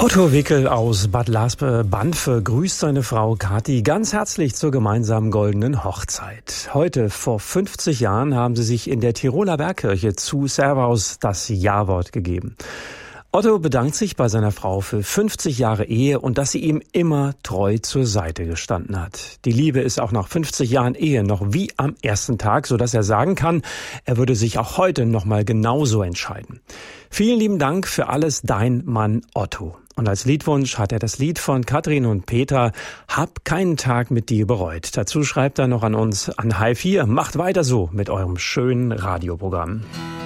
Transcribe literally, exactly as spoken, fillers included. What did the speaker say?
Otto Wickel aus Bad Laspe-Banfe grüßt seine Frau Kathi ganz herzlich zur gemeinsamen goldenen Hochzeit. Heute vor fünfzig Jahren haben sie sich in der Tiroler Bergkirche zu Servaus das Ja-Wort gegeben. Otto bedankt sich bei seiner Frau für fünfzig Jahre Ehe und dass sie ihm immer treu zur Seite gestanden hat. Die Liebe ist auch nach fünfzig Jahren Ehe noch wie am ersten Tag, sodass er sagen kann, er würde sich auch heute noch mal genauso entscheiden. Vielen lieben Dank für alles, dein Mann Otto. Und als Liedwunsch hat er das Lied von Katrin und Peter, Hab keinen Tag mit dir bereut. Dazu schreibt er noch an uns an H vier, macht weiter so mit eurem schönen Radioprogramm.